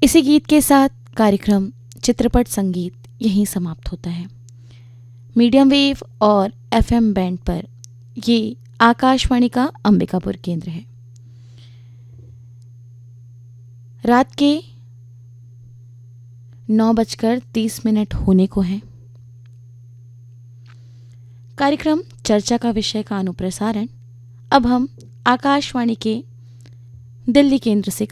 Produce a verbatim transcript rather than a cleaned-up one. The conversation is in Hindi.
इसी गीत के साथ कार्यक्रम चित्रपट संगीत यहीं समाप्त होता है। मीडियम वेव और एफएम बैंड पर ये आकाशवाणी का अंबिकापुर केंद्र है। रात के नौ बजकर तीस मिनट होने को हैं। कार्यक्रम चर्चा का विषय का अनुप्रसारण अब हम आकाशवाणी के दिल्ली केंद्र से